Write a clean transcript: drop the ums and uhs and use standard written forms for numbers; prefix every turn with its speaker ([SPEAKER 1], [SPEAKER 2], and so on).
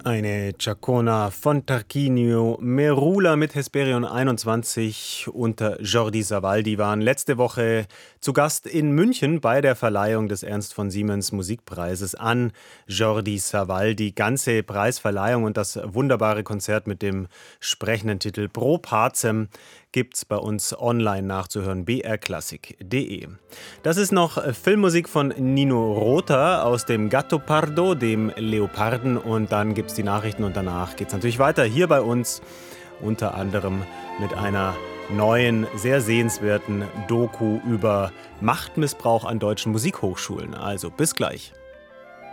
[SPEAKER 1] Eine Chacona von Tarquinio Merula mit Hesperion 21 unter Jordi Savall. Die waren letzte Woche zu Gast in München bei der Verleihung des Ernst von Siemens Musikpreises an Jordi Savall. Die ganze Preisverleihung und das wunderbare Konzert mit dem sprechenden Titel Pro Pacem gibt's bei uns online nachzuhören, brklassik.de. Das ist noch Filmmusik von Nino Rota aus dem Gattopardo, dem Leoparden, und dann gibt's die Nachrichten und danach geht's natürlich weiter hier bei uns, unter anderem mit einer neuen, sehr sehenswerten Doku über Machtmissbrauch an deutschen Musikhochschulen. Also bis gleich.